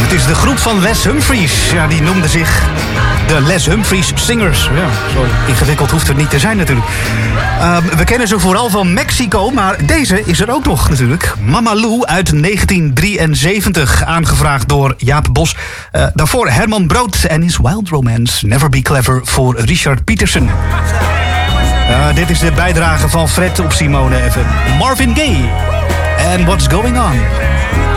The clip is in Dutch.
Het is de groep van Les Humphries. Ja, die noemde zich de Les Humphries Singers. Ja, zo ingewikkeld hoeft het niet te zijn natuurlijk. We kennen ze vooral van Mexico, maar deze is er ook nog natuurlijk. Mama Lou uit 1973, aangevraagd door Jaap Bos. Daarvoor Herman Brood en his Wild Romance. Never Be Clever voor Richard Peterson. Dit is de bijdrage van Fred op Simone even. Marvin Gaye. And What's Going On.